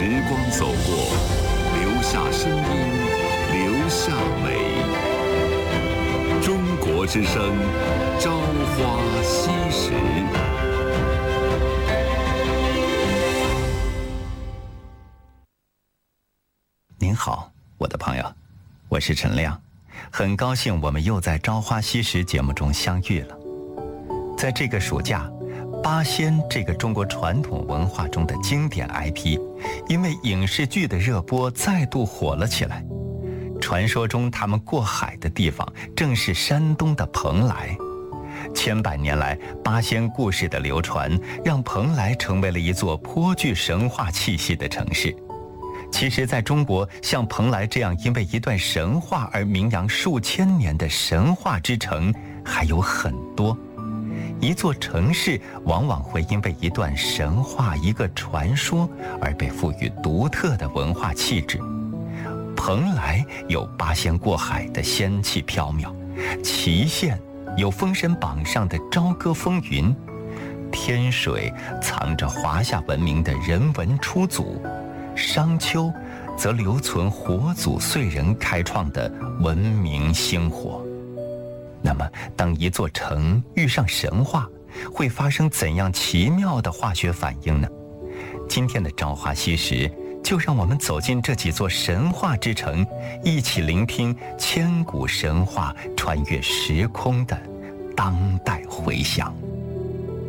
时光走过，留下声音，留下美。中国之声，朝花夕拾。 您好，我的朋友，我是陈亮，很高兴我们又在《朝花夕拾》节目中相遇了。在这个暑假，八仙这个中国传统文化中的经典 IP， 因为影视剧的热播再度火了起来。传说中他们过海的地方正是山东的蓬莱。千百年来，八仙故事的流传，让蓬莱成为了一座颇具神话气息的城市。其实在中国，像蓬莱这样因为一段神话而名扬数千年的神话之城还有很多。一座城市往往会因为一段神话、一个传说而被赋予独特的文化气质。蓬莱有八仙过海的仙气飘渺，祁县有封神榜上的朝歌风云，天水藏着华夏文明的人文初祖，商丘则留存火祖燧人开创的文明星火。那么当一座城遇上神话，会发生怎样奇妙的化学反应呢？今天的朝花夕拾，就让我们走进这几座神话之城，一起聆听千古神话穿越时空的当代回响。